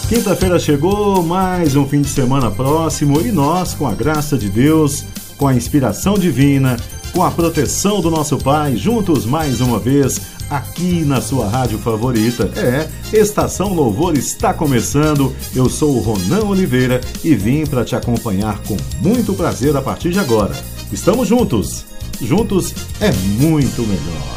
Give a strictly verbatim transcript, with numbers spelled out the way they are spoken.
Quinta-feira chegou, mais um fim de semana próximo e nós, com a graça de Deus, com a inspiração divina, com a proteção do nosso Pai, juntos mais uma vez aqui na sua rádio favorita. É, Estação Louvor está começando. Eu sou o Ronan Oliveira e vim para te acompanhar com muito prazer a partir de agora. Estamos juntos. Juntos é muito melhor.